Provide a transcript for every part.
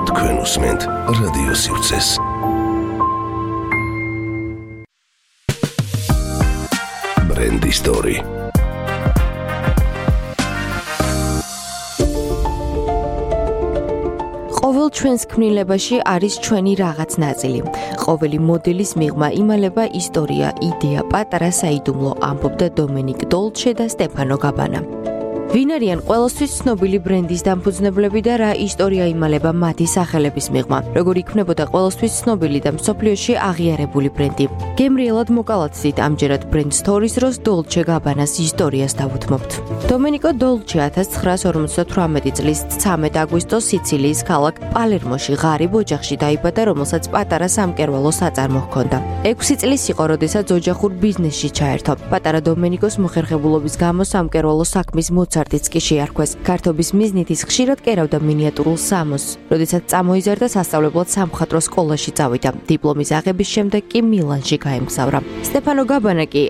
თქვენ უსმენთ რადიო სივრცეს. Brand Story. ყოველ ჩვენს ქმნილებაში არის ჩვენი რაღაც ნაწილი. ყოველი მოდელის მიღმა იმალება ისტორია, იდეა, პატარა საიდუმლო, ამბობდა დომენიკ დოლჩე და სტეფანო გაბანა. ვინ არიან ყველასთვის ცნობილი ბრენდის დამფუძნებლები და რა ისტორია იმალება მათი სახელების მიღმა? როგორ იქნებოდა ყველასთვის ცნობილი და მსოფლიოში აღიარებული ბრენდი? გემრიელად მოკალათდით ამჯერად ბრენდ სტორის დროს დოლჩე გაბანას ისტორიას დავუთმობთ. დომენიკო დოლჩე 1958 წლის 13 აგვისტოს სიცილიის ქალაქ პალერმოში ღარიბ ოჯახში დაიბადა, რომელსაც პატარა სამკერვალო საწარმო ჰქონდა. 6 წლის იყო, როდესაც ოჯახურ ბიზნესში ჩაერთო. პატარა დომენიკოს მოხერხებულობის გამო სამკერვალო საქმის მოცარტიც კი შეარქვეს. ქართობის მიზნით ის ხშირად კერავდა მინიატურულ სამოსს. როდესაც წამოიზარდა, სასწავლებლად სამხატვრო სკოლაში წავიდა. დიპლომის აღების შემდეგ კი მილანში გაემგზავრა. სტეფანო გაბანა კი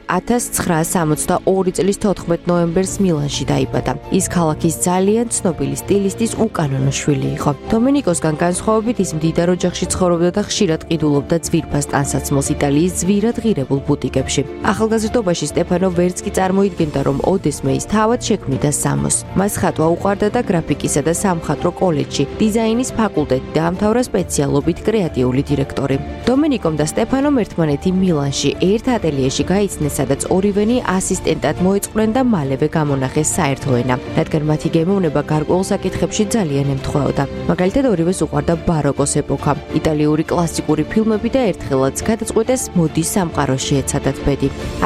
1962 წლის 14 ნოემბერს მილანში დაიბადა. ის ქალაქის ძალიან ცნობილი სტილისტის უკანონო შვილი იყო. დომენიკოსგან განსხვავებით ის მდიდარ ოჯახში ცხოვრობდა და ხშირად ყიდულობდა ძვირფას ტანსაცმელს იტალიის ძვირად ღირებულ ბუტიკებში. ახალგაზრდობაში სტეფანო ვერც კი წარმოიდგენდა, რომ ოდესმე ის თავად შექმნიდა სამოს. მას ხატვა უყვარდა და გრაფიკისა და სამხატვრო კოლეჯში დიზაინის ფაკულტეტი დაამთავრა სპეციალობით კრეატიული დირექტორი. დომენიკომ და სტეფანომ ერთმანეთი მილანში ერთ ატელიეში გაიცნეს, სადაც ორივენი ასისტენტად მოეწყვლენ და მალევე გამონახეს საერთო ენა, რადგან მათი გემოვნება გარკვეულ საკითხებში ძალიან ემთხვეოდა. მაგალითად, ორივეს უყვარდა ბაროკოს ეპოქა, იტალიური კლასიკური ფილმები და ერთხელაც გადაწყვეტეს მოდის სამყაროში ეცადათ ბედი.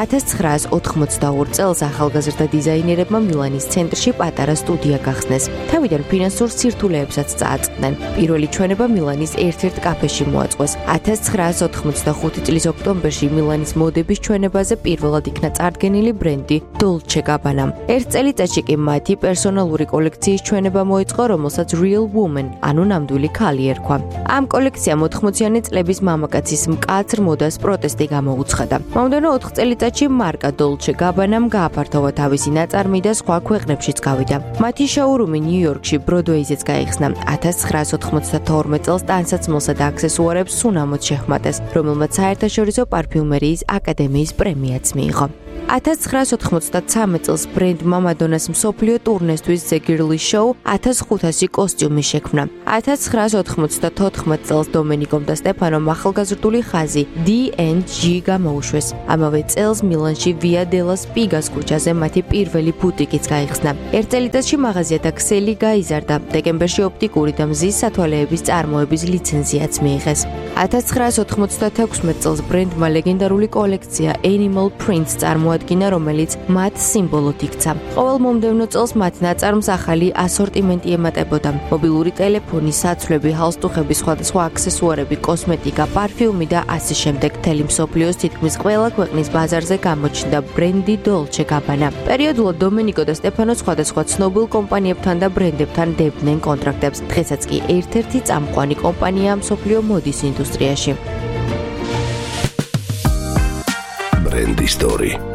1982 წელს ახალგაზრდა დიზაინერებმა მილანის ცენტრში პატარა სტუდია გახსნეს. თავიდან ფინანსურ სირთულეებსაც წააწყდნენ. პირველი ჩვენება მილანის ერთ-ერთ კაფეში მოაწყვეს. 1985 წლის ოქტომბერში მილანის მოდების ჩვენებაზე პირველად იქნა წარდგენილი ბრენდი დოლჩე გაბანა. ერთ წელიწადში კი მათი პერსონალური კოლექციის ჩვენება მოიწყო, რომელსაც Real Woman, ანუ ნამდვილი ქალი ერქვა. ამ კოლექციამ 80-იანი წლების მამაკაცის მკაცრ მოდას პროტესტი გამოუცხადა. მომდევნო 4 წელიწადში მარკა დოლჩე გაბანამ გააფართოვა თავისი ნაწარმი და სხვა ქვეყნებშიც გავიდა. მათი შოურუმი ნიუ-იორკში, ბროდვეიზეც გაიხსნა. 1992 წელს ტანსაცმელსა და აქსესუარებს სუნამოდ შეჰმატეს, რომელმაც საერთაშორისო პარფიუმერიის აკადემიის პრემიაც მიიღო. 1993 წელს ბრენდმა მადონას მსოფლიო ტურნესთვის The Girly Show 1500 კოსტიუმი შექმნა. 1994 წელს დომენიკომ და სტეფანომ ახალგაზრდული ხაზი D&G გამოუშვეს. ამავე წელს მილანში Via della Spiga's ქუჩაზე მათი პირველი ბუტიკიც გაიხსნა. ერთ წელიწადში მაღაზია და ქსელი გაიზარდა. დეკემბერში ოპტიკური და მზის სათვალეების წარმოების ლიცენზიაც მიიღეს. 1996 წელს ბრენდმა ლეგენდარული კოლექცია Animal Prints წარმოადგინა, რომელიც მათ სიმბოლოდ იქცა. ყოველ მომდევნო წელს მათ ნაწარმს ახალი ასორტიმენტი ემატებოდა. მობილური ტელეფონი, საცვლები, ჰალსტუხები, სხვადასხვა აქსესუარები, კოსმეტიკა, პარფიუმი და ასე შემდეგ. მთელი მსოფლიოს თითქმის ყველა ქვეყნის ბაზარზე გამოჩნდა ბრენდი დოლჩე გაბანა. პერიოდულად დომენიკო და სტეფანო სხვადასხვა ცნობილ კომპანიებთან და ბრენდებთან დებდნენ კონტრაქტებს. დღესაც კი ერთ-ერთი წამყვანი კომპანიაა მსოფლიო მოდის ინდუსტრიაში. Brand Story.